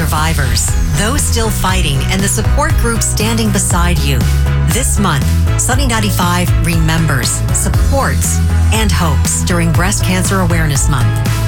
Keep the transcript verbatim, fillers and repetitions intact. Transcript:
survivors, those still fighting, and the support groups standing beside you. This month, Sunny ninety-five remembers, supports, and hopes during Breast Cancer Awareness Month.